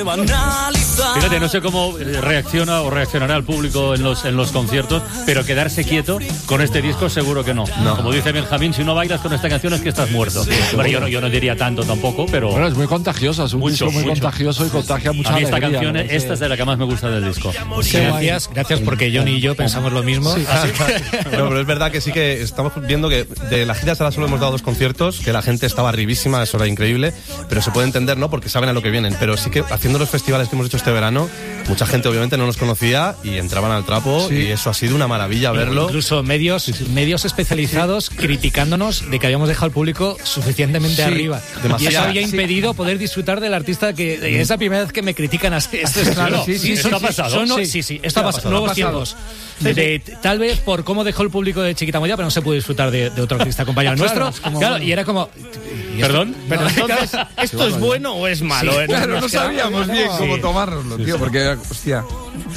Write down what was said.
banalizar. Fíjate, no sé cómo reacciona o reaccionará el público en los conciertos, pero quedarse quieto con este disco seguro que no. Como dice Benjamín, si no bailas con esta canción es que estás muerto. Bueno, yo no diría tanto tampoco, pero... Bueno, es muy contagiosa, es un disco muy contagioso y contagia mucha a mí esta alegría, canción, ¿no? esta es de la que más me gusta del disco. Gracias porque Johnny y yo pensamos lo mismo. Sí. Pero es verdad que sí que estamos viendo que de la gira hasta solo hemos dado 2 conciertos, que la gente estaba arribísima, eso era increíble, pero se puede entender, ¿no? Porque saben a lo que vienen. Pero sí que haciendo los festivales que hemos hecho este verano, mucha gente obviamente no nos conocía y entraban al trapo y eso ha sido una maravilla verlo. Incluso medios especializados criticándonos de que habíamos dejado al público suficientemente arriba. Demasiado. Y eso había impedido poder disfrutar del artista que es la primera vez que me critican así. Esto es claro. Esto ha pasado. Esto ha pasado. Nuevos tiempos. Tal vez por cómo dejó el público de Chiquita Moya, pero no se pudo disfrutar de otro artista compañero nuestro. Claro, y era como... ¿Perdón? Pero entonces, ¿esto es bueno o es malo? Claro, no sabíamos bien cómo tomárnoslo, tío, porque, hostia...